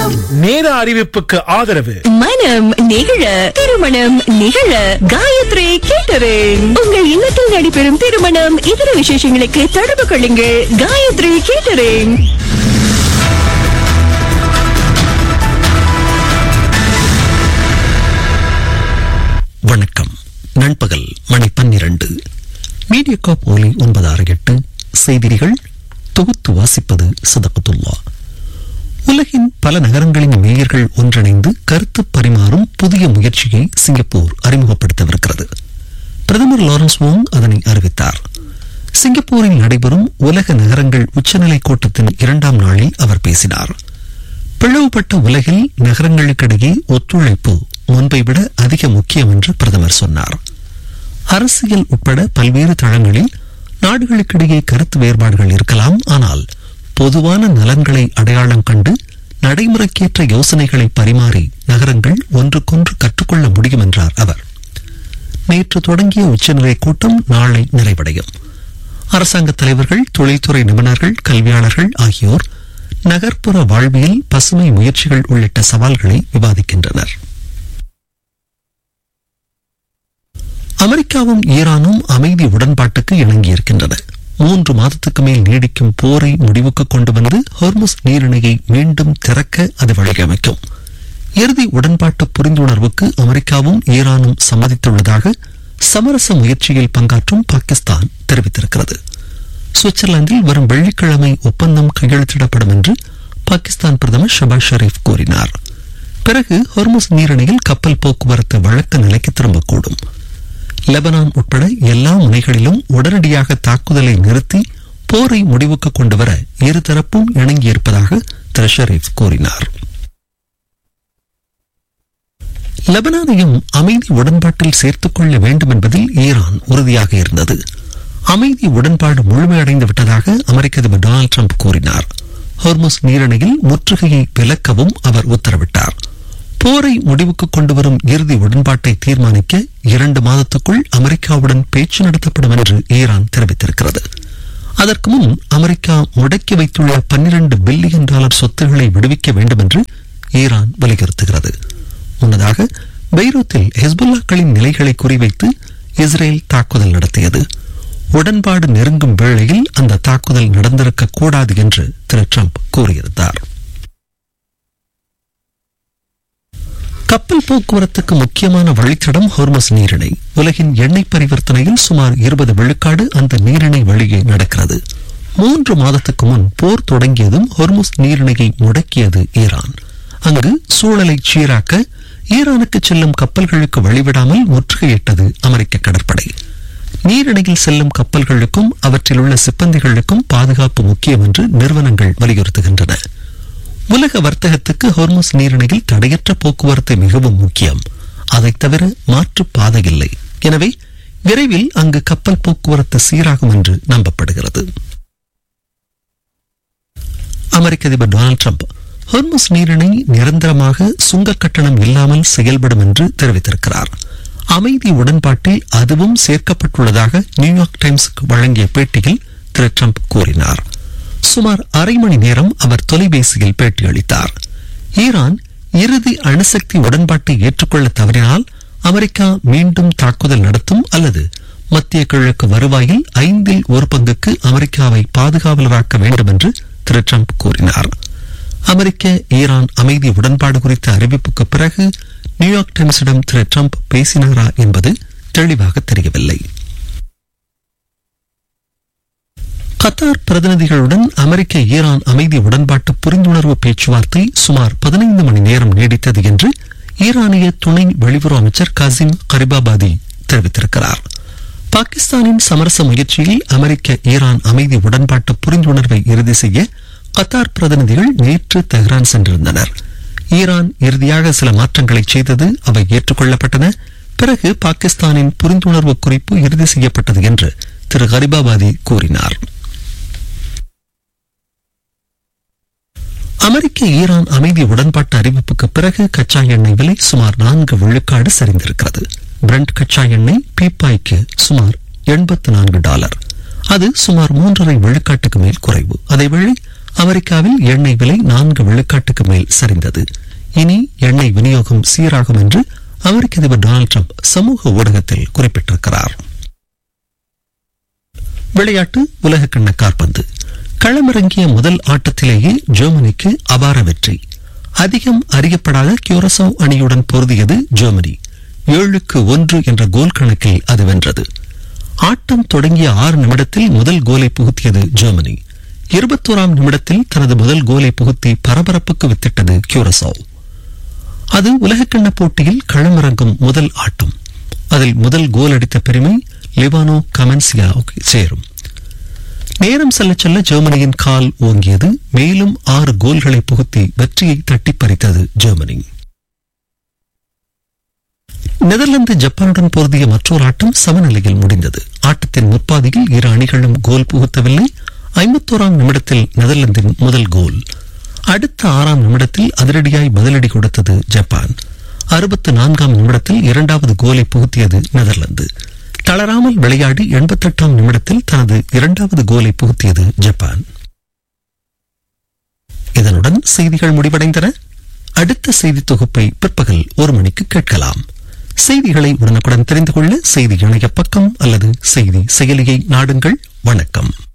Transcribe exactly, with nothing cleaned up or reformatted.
நேர அறிவிப்புக்கு ஆதரவு மனம் நிகழ திருமணம் நிகழ காயத்ரி கேட்டரிங். உங்கள் இல்லத்தில் நடைபெறும் திருமணம் இதர விசேஷங்களுக்கு தொடர்பு கொள்ளுங்கள். காயத்ரி கேட்டரிங். வணக்கம். நண்பகல் மணி பன்னிரண்டு. மீடியாகாப் ஒலி ஒன்பது ஆறு எட்டு செய்திகள் தொகுத்து வாசிப்பது சதகத்துல்லா. உலகின் பல நகரங்களின் மேயர்கள் ஒன்றிணைந்து கருத்து பரிமாறும் புதிய முயற்சியை சிங்கப்பூர் அறிமுகப்படுத்தவிருக்கிறது. பிரதமர் லாரன்ஸ் வோங் அதனை அறிவித்தார். சிங்கப்பூரில் நடைபெறும் உலக நகரங்கள் உச்சநிலை கூட்டத்தின் இரண்டாம் நாளில் அவர் பேசினார். பிளவுபட்ட உலகில் நகரங்களுக்கிடையே ஒத்துழைப்பு முன்பை விட அதிக முக்கியம் என்று பிரதமர் சொன்னார். அரசியல் உட்பட பல்வேறு தளங்களில் நாடுகளுக்கிடையே கருத்து வேறுபாடுகள் இருக்கலாம். ஆனால் பொதுவான நலன்களை அடையாளம் கண்டு நடைமுறைக்கேற்ற யோசனைகளை பரிமாறி நகரங்கள் ஒன்றுக்கொன்று கற்றுக்கொள்ள முடியும் என்றார் அவர். நேற்று தொடங்கிய உச்சநிலை கூட்டம் நாளை நிறைவடையும். அரசாங்க தலைவர்கள், தொழில்துறை நிபுணர்கள், கல்வியாளர்கள் ஆகியோர் நகர்ப்புற வாழ்வியல், பசுமை முயற்சிகள் உள்ளிட்ட சவால்களை விவாதிக்கின்றனர். அமெரிக்காவும் ஈரானும் அமைதி உடன்பாட்டுக்கு இணங்கியிருக்கின்றன. மூன்று மாதத்துக்கு மேல் நீடிக்கும் போரை முடிவுக்கு கொண்டு வந்து ஹோர்முஸ் நீரிணையை மீண்டும் திறக்க அது வழியமைக்கும். இறுதி உடன்பாட்டு புரிந்துணர்வுக்கு அமெரிக்காவும் ஈரானும் சம்மதித்துள்ளதாக சமரச முயற்சியில் பங்காற்றும் பாகிஸ்தான் தெரிவித்திருக்கிறது. சுவிட்சர்லாந்தில் வரும் வெள்ளிக்கிழமை ஒப்பந்தம் கையெழுத்திடப்படும் என்று பாகிஸ்தான் பிரதமர் ஷபாஸ் ஷெரீப் கூறினார். பிறகு ஹோர்முஸ் நீரிணையில் கப்பல் போக்குவரத்து வழக்க நிலைக்கு திரும்பக்கூடும். லெபனான் உட்பட எல்லா முனைகளிலும் உடனடியாக தாக்குதலை நிறுத்தி போரை முடிவுக்கு கொண்டுவர இருதரப்பும் இணங்கியிருப்பதாக திரு ஷெரீப் கூறினார். லெபனானையும் அமைதி உடன்பாட்டில் சேர்த்துக் கொள்ள வேண்டும் என்பதில் ஈரான் உறுதியாக இருந்தது. அமைதி உடன்பாடு முழுமையடைந்து விட்டதாக அமெரிக்க அதிபர் டொனால்டு டிரம்ப் கூறினார். ஹோர்முஸ் நீரிணையில் முற்றுகையை விலக்கவும் அவர் உத்தரவிட்டார். போரை முடிவுக்கு கொண்டுவரும் இறுதி உடன்பாட்டை தீர்மானிக்க இரண்டு மாதத்துக்குள் அமெரிக்காவுடன் பேச்சு நடத்தப்படும் என்று ஈரான் தெரிவித்திருக்கிறது. அதற்கு முன் அமெரிக்கா முடக்கி வைத்துள்ள பன்னிரண்டு பில்லியன் டாலர் சொத்துக்களை விடுவிக்க வேண்டும் என்று ஈரான் வலியுறுத்துகிறது. முன்னதாக பெய்ரூத்தில் ஹெஸ்புல்லாக்களின் நிலைகளை குறிவைத்து இஸ்ரேல் தாக்குதல் நடத்தியது. உடன்பாடு நெருங்கும் வேளையில் அந்த தாக்குதல் நடந்திருக்க கூடாது என்று திரு டிரம்ப் கூறியிருந்தார். கப்பல் போக்குவரத்துக்கு முக்கியமான வழித்தடம் ஹோர்முஸ் நீரிணை. உலகின் எண்ணெய் பரிவர்த்தனையில் சுமார் இருபது விழுக்காடு அந்த நீரிணை வழியே நடக்கிறது. மூன்று மாதத்துக்கு முன் போர் தொடங்கியதும் ஹோர்முஸ் நீரிணையை முடக்கியது ஈரான். அங்கு சூழலை சீராக்க ஈரானுக்கு செல்லும் கப்பல்களுக்கு வழிவிடாமல் முற்றுகையிட்டது அமெரிக்க கடற்படை. நீரிணையில் செல்லும் கப்பல்களுக்கும் அவற்றில் உள்ள சிப்பந்திகளுக்கும் பாதுகாப்பு முக்கியம் என்று நிறுவனங்கள் வலியுறுத்துகின்றன. உலக வர்த்தகத்துக்கு ஹோர்முஸ் நீரிணையில் தடையற்ற போக்குவரத்து மிகவும் முக்கியம். அதை தவிர மாற்று பாதை இல்லை. எனவே விரைவில் அங்கு கப்பல் போக்குவரத்து சீராகும் என்று நம்பப்படுகிறது. அமெரிக்க அதிபர் டொனால்டு டிரம்ப் ஹோர்முஸ் நீரிணை நிரந்தரமாக சுங்க கட்டணம் இல்லாமல் செயல்படும் என்று தெரிவித்திருக்கிறார். அமைதி உடன்பாட்டில் அதுவும் சேர்க்கப்பட்டுள்ளதாக நியூயார்க் டைம்ஸுக்கு வழங்கிய பேட்டியில் திரு டிரம்ப் கூறினார். சுமார் அரை மணி நேரம் அவர் தொலைபேசியில் பேட்டியளித்தார். ஈரான் இறுதி அணுசக்தி உடன்பாட்டை ஏற்றுக்கொள்ள தவறினால் அமெரிக்கா மீண்டும் தாக்குதல் நடத்தும் அல்லது மத்திய கிழக்கு வருவாயில் ஐந்தில் ஒரு பங்குக்கு அமெரிக்காவை பாதுகாவலராக்க வேண்டும் என்று திரு டிரம்ப் கூறினார். அமெரிக்க ஈரான் அமைதி உடன்பாடு குறித்த அறிவிப்புக்கு பிறகு நியூயார்க் டைம்ஸிடம் திரு டிரம்ப் பேசினாரா என்பது தெளிவாக தெரியவில்லை. கத்தார் பிரதிநிதிகளுடன் அமெரிக்க ஈரான் அமைதி உடன்பாட்டு புரிந்துணர்வு பேச்சுவார்த்தை சுமார் பதினைந்து மணி நேரம் நீடித்தது என்று ஈரானிய துணை வெளியுறவு அமைச்சர் காசிம் கரிபாபாதி தெரிவித்திருக்கிறார். பாகிஸ்தானின் சமரச முயற்சியில் அமெரிக்க ஈரான் அமைதி உடன்பாட்டு புரிந்துணர்வை இறுதி செய்ய கத்தார் பிரதிநிதிகள் நேற்று தெஹ்ரான் சென்றிருந்தனர். ஈரான் இறுதியாக சில மாற்றங்களை செய்தது. அவை ஏற்றுக்கொள்ளப்பட்டன. பிறகு பாகிஸ்தானின் புரிந்துணர்வு குறிப்பு இறுதி செய்யப்பட்டது என்று திரு கரிபாபாதி கூறினார். அமெரிக்க ஈரான் அமைதி உடன்பாட்டு அறிவிப்புக்கு பிறகு கச்சா எண்ணெய் விலை சுமார் நான்கு விழுக்காடு சரிந்திருக்கிறது. பிரண்ட் கச்சா எண்ணெய் பீப்பாய்க்கு சுமார் எண்பத்தி நான்கு டாலர். அது சுமார் மூன்றரை விழுக்காட்டுக்கு மேல் குறைவு. அதேவேளை அமெரிக்காவில் எண்ணெய் விலை நான்கு விழுக்காட்டுக்கு மேல் சரிந்தது. இனி எண்ணெய் விநியோகம் சீராகும் என்று அமெரிக்க அதிபர் டொனால்டு டிரம்ப் சமூக ஊடகத்தில் குறிப்பிட்டிருக்கிறார். விளையாட்டு. உலக கிண்ண காற்பந்து களமிறங்கிய முதல் ஆட்டத்திலேயே ஜெர்மனிக்கு அபார வெற்றி. அதிகம் அறியப்படாத கியூரசாவ் அணியுடன் பொருதியது ஜெர்மனி. ஏழுக்கு ஒன்று என்ற கோல் கணக்கில் அது வென்றது. ஆட்டம் தொடங்கிய ஆறு நிமிடத்தில் முதல் கோலை புகுத்தியது ஜெர்மனி. இருபத்தோராம் நிமிடத்தில் தனது முதல் கோலை புகுத்தி பரபரப்புக்கு வித்திட்டது கியூரசாவ். அது உலகக்கிண்ண போட்டியில் களமிறங்கும் முதல் ஆட்டம். அதில் முதல் கோல் அடித்த பெருமை லிவானோ கமென்சியாவுக்கு சேரும். நேரம் செல்ல செல்ல ஜெர்மனியின் கால் ஓங்கியது. மேலும் ஆறு கோல்களை புகுத்தி வெற்றியை தட்டி பறித்தது ஜெர்மனி. நெதர்லாந்து ஜப்பானுடன் பொருதிய மற்றொரு ஆட்டம் சமநிலையில் முடிந்தது. ஆட்டத்தின் முற்பாதியில் இரு அணிகளும் கோல் புகுத்தவில்லை. ஐம்பத்தோராம் நிமிடத்தில் நெதர்லாந்தின் முதல் கோல். அடுத்த ஆறாம் நிமிடத்தில் அதிரடியாய் பதிலடி கொடுத்தது ஜப்பான். அறுபத்து நான்காம் நிமிடத்தில் இரண்டாவது கோலை புகுத்தியது நெதர்லாந்து. தளராமல் விளையாடி எண்பத்தெட்டாம் நிமிடத்தில் தனது இரண்டாவது கோலை புகுத்தியது ஜப்பான். இதனுடன் செய்திகள் முடிவடைந்தன. அடுத்த செய்தி தொகுப்பை பிற்பகல் ஒரு மணிக்கு கேட்கலாம். செய்திகளை உடனுக்குடன் தெரிந்து கொள்ள செய்தி இணைய பக்கம் அல்லது செய்தி செயலியை நாடுங்கள். வணக்கம்.